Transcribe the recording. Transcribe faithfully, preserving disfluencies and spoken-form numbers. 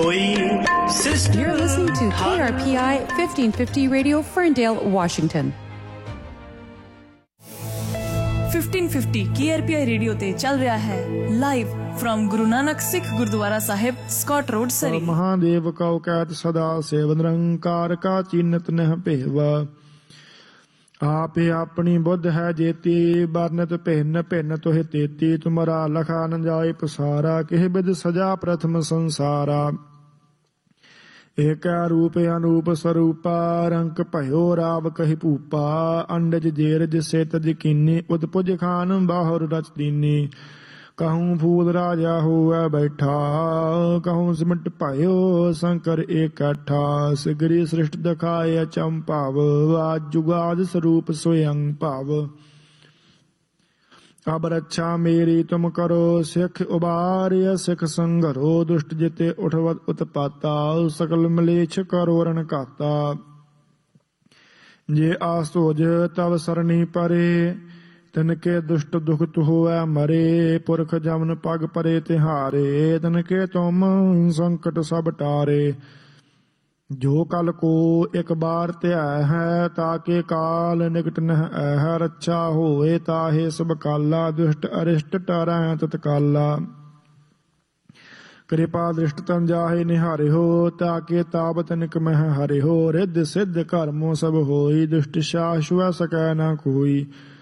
You're listening to K R P I fifteen fifty Radio, Ferndale, Washington. fifteen fifty K R P I radio ते चल रहा है live from Guru Nanak Sikh gurdwara Sahib Scott road सरी। महादेव कौ कैत सदा save निरंकार का चिन्हत नह भेवा। आपे अपनी बुद्ध है जेती बरनत भिन्न भिन्न तुहे तेती। तुमरा लखा न जाए पसारा किह बिद सजा प्रथम संसारा। एक रूप अनूप स्वरूपा रंक भयो राव कहि भूपा। अंडज जेरज सेत यकीनी उदपुज खान बाहुर रच दीनी। कहूँ फूल राजा हुआ बैठा कहूँ सिमट भयो शंकर एकठा। सिगरी सृष्ट दखाए अचंभाव आज जुगाद स्वरूप स्वयं भाव। अब रक्षा मेरी तुम करो सिख उबार सिख संघरो। दुष्ट जिते उठवत उत्पाता सकल मलेच्छ करो रण काता। जे आसोज तव सरणी परे तिनके दुष्ट दुख होवै मरे। पुरख जमन पग परे तिहारे तिनके तुम संकट सब टारे। जो कल को एक बार त्याय है ताके काल निकट नह ऐह। रक्षा होए ताहे सब काला दुष्ट अरिष्ट टरै तत्काला। कृपा दृष्ट तन जाहे निहारे हो ताके ताप तनिक मह हरे हो। रिद्ध सिद्ध कर्मों सब होई दुष्ट शाश्व सकै न कोई।